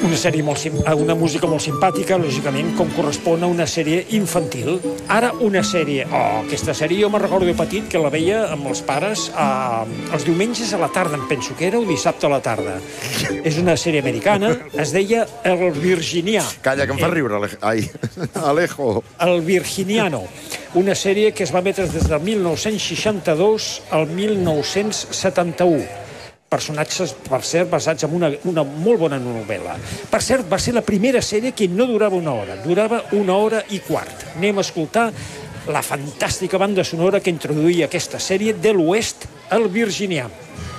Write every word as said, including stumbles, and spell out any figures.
una sèrie molt sim... una música molt simpàtica, lògicament, com correspon a una sèrie infantil. Ara una sèrie... Oh, aquesta sèrie jo me'n recordo de petit que la veia amb els pares a... els diumenges a la tarda, em penso que era, o dissabte a la tarda. És una sèrie americana, es deia El Virginià. Calla, que em fa riure, Ale... Ai, Alejo. El Virginiano, una sèrie que es va emetre des del mil nou-cents seixanta-dos al mil nou-cents setanta-u. Personatges, per cert, basats en una, una molt bona novel·la. Per cert, va ser la primera sèrie que no durava una hora, durava una hora i quart. Anem a escoltar la fantàstica banda sonora que introduïa aquesta sèrie de l'oest, El Virginià.